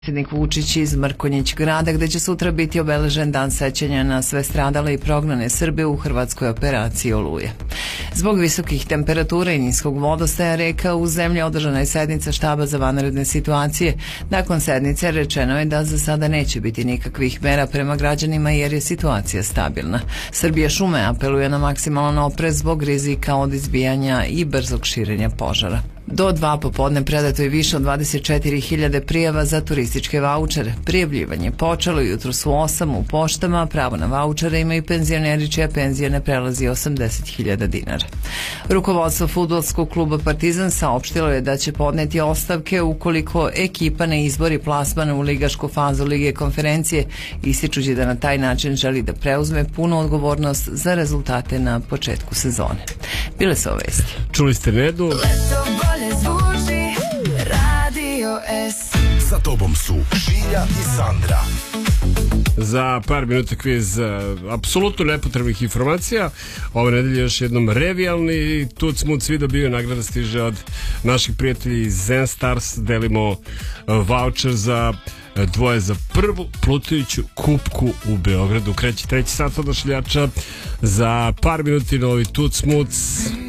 Predsjednik Vučić iz Mrkonjić Grada, gde će sutra biti obeležen dan sećanja na sve stradale i prognane Srbe u hrvatskoj operaciji Oluje. Zbog visokih temperatura i niskog vodostaja reka u zemlji održana je sednica štaba za vanredne situacije. Nakon sednice rečeno je da za sada neće biti nikakvih mera prema građanima jer je situacija stabilna. Srbija šume apeluje na maksimalan oprez zbog rizika od izbijanja i brzog širenja požara. Do 2 popodne predato je više od 24.000 prijava za turističke vaučere. Prijavljivanje počelo jutros u 8 u poštama, pravo na vaučere imaju penzioneri čija penzija ne prelazi 80.000 dinara. Rukovodstvo fudbalskog kluba Partizan saopštilo je da će podneti ostavke ukoliko ekipa ne izbori plasman u ligašku fazu Lige konferencije, ističući da na taj način želi da preuzme punu odgovornost za rezultate na početku sezone. Bile su ove vesti. Čuli ste Nedu. Zvuči Radio S. Sa tobom su Šilja i Sandra. Za par minuta kviz apsolutno nepotrebnih informacija. Ove nedelje još jednom revijalni tuc muc, svi dobiju, nagrada stiže od naših prijatelji iz Zen Stars. Delimo voucher za dvoje za prvu plutajuću kupku u Beogradu. Kreće treći sat odašljača. Za par minuti novi tuc muc.